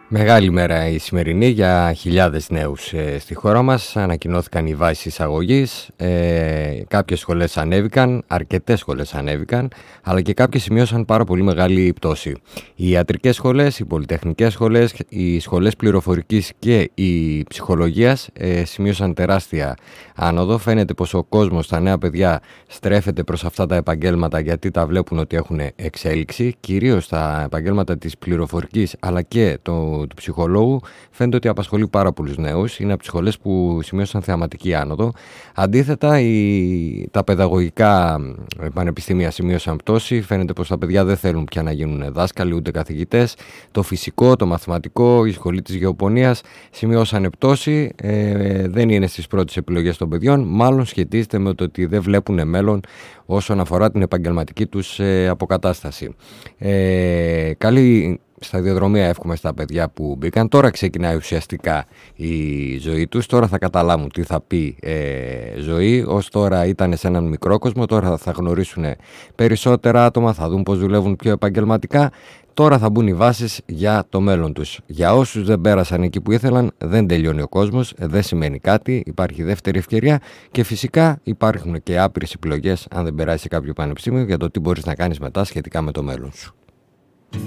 Μεγάλη μέρα η σημερινή για χιλιάδες νέους στη χώρα μας. Ανακοινώθηκαν οι βάσεις εισαγωγής. Κάποιες σχολές ανέβηκαν, αρκετές σχολές ανέβηκαν, αλλά και κάποιες σημείωσαν πάρα πολύ μεγάλη πτώση. Οι ιατρικές σχολές, οι πολυτεχνικές σχολές, οι σχολές πληροφορικής και η ψυχολογίας σημείωσαν τεράστια άνοδο. Φαίνεται πως ο κόσμος, τα νέα παιδιά στρέφεται προς αυτά τα επαγγέλματα γιατί τα βλέπουν ότι έχουν εξέλιξη, κυρίως τα επαγγέλματα της πληροφορικής αλλά και του ψυχολόγου. Φαίνεται ότι απασχολεί πάρα πολλούς νέους. Είναι από τις σχολές που σημείωσαν θεαματική άνοδο. Αντίθετα, τα παιδαγωγικά πανεπιστήμια σημείωσαν πτώση. Φαίνεται πως τα παιδιά δεν θέλουν πια να γίνουν δάσκαλοι ούτε καθηγητές. Το φυσικό, το μαθηματικό, η σχολή της γεωπονίας σημείωσαν πτώση. Δεν είναι στις πρώτες επιλογές των παιδιών. Μάλλον σχετίζεται με το ότι δεν βλέπουν μέλλον όσον αφορά την επαγγελματική τους αποκατάσταση. Καλή σταδιοδρομία εύχομαι στα παιδιά που μπήκαν. Τώρα ξεκινάει ουσιαστικά η ζωή τους. Τώρα θα καταλάβουν τι θα πει ζωή. Ως τώρα ήταν σε έναν μικρό κόσμο. Τώρα θα γνωρίσουν περισσότερα άτομα. Θα δουν πώς δουλεύουν πιο επαγγελματικά. Τώρα θα μπουν οι βάσεις για το μέλλον τους. Για όσους δεν πέρασαν εκεί που ήθελαν, δεν τελειώνει ο κόσμος, δεν σημαίνει κάτι, υπάρχει δεύτερη ευκαιρία και φυσικά υπάρχουν και άπειρες επιλογές αν δεν περάσει σε κάποιο πανεπιστήμιο για το τι μπορείς να κάνεις μετά σχετικά με το μέλλον σου.